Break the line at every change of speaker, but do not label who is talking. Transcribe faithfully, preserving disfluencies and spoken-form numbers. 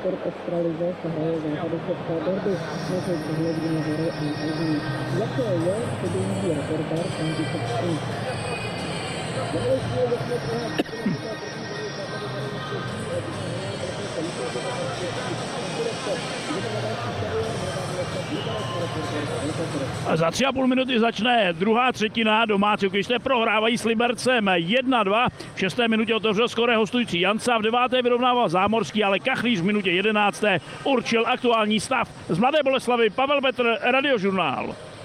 sport extralize se hraje západočecká derby mezi Přehledními Hory a Plzeň. Jaké je studijní rekordár František Sprint?
A za tři a půl minuty začne druhá třetina. Domácí hokejisté prohrávají s Libercem jedna dva. V šesté minutě otevřel skóre hostující Janca, v deváté vyrovnával Zámorský, ale Kachlíř v minutě jedenácté určil aktuální stav. Z Mladé Boleslavi Pavel Petr, Radiožurnál.